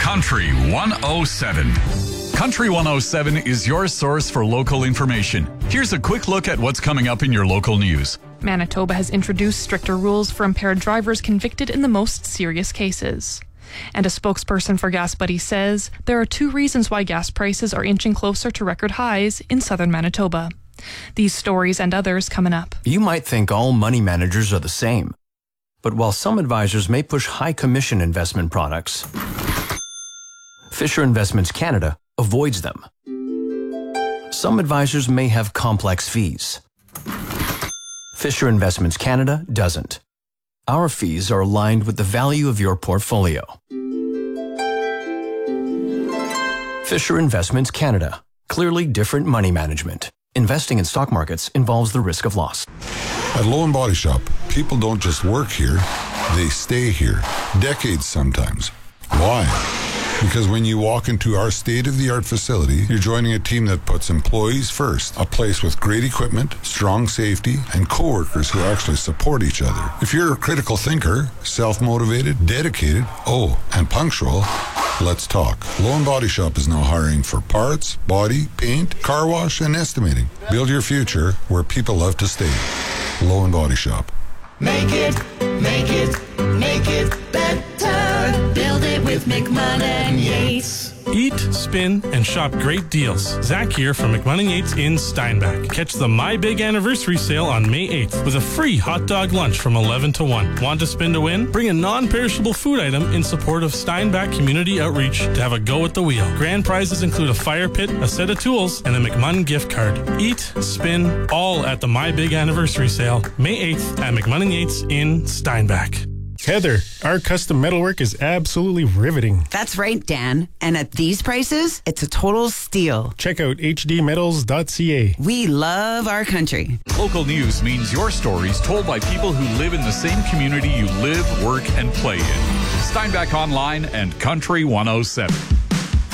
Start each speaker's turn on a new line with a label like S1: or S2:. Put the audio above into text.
S1: Country 107. Country 107 is your source for local information. Here's a quick look at what's coming up in your local news.
S2: Manitoba has introduced stricter rules for impaired drivers convicted in the most serious cases. And a spokesperson for Gas Buddy says there are 2 reasons why gas prices are inching closer to record highs in southern Manitoba. These stories and others coming up.
S3: You might think all money managers are the same. But while some advisors may push high commission investment products, Fisher Investments Canada avoids them. Some advisors may have complex fees. Fisher Investments Canada doesn't. Our fees are aligned with the value of your portfolio. Fisher Investments Canada. Clearly different money management. Investing in stock markets involves the risk of loss.
S4: At Low & Body Shop, people don't just work here, they stay here. Decades sometimes. Why? Because when you walk into our state-of-the-art facility, you're joining a team that puts employees first. A place with great equipment, strong safety, and coworkers who actually support each other. If you're a critical thinker, self-motivated, dedicated, and punctual, let's talk. Low & Body Shop is now hiring for parts, body, paint, car wash, and estimating. Build your future where people love to stay. Low & Body Shop.
S5: Make it better. Build it with McMahon and Yates.
S6: Eat, spin, and shop great deals. Zach here from McMahon & Yates in Steinbach. Catch the My Big Anniversary Sale on May 8th with a free hot dog lunch from 11 to 1. Want to spin to win? Bring a non-perishable food item in support of Steinbach Community Outreach to have a go at the wheel. Grand prizes include a fire pit, a set of tools, and a McMahon gift card. Eat, spin, all at the My Big Anniversary Sale, May 8th at McMahon & Yates in Steinbach.
S7: Heather, our custom metalwork is absolutely riveting.
S8: That's right, Dan. And at these prices, it's a total steal.
S7: Check out hdmetals.ca.
S8: We love our country.
S1: Local news means your stories told by people who live in the same community you live, work, and play in. Steinbach Online and Country 107.